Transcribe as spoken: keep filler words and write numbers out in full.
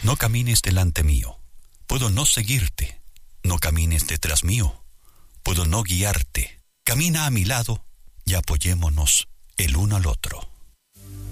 No camines delante mío. Puedo no seguirte. No camines detrás mío. Puedo no guiarte. Camina a mi lado y apoyémonos el uno al otro.